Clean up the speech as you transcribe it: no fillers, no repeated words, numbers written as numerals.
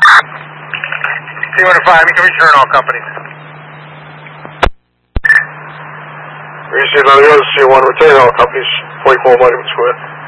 C-105, you can return all companies. Received on the other C1, return all companies, 44 Monument Square.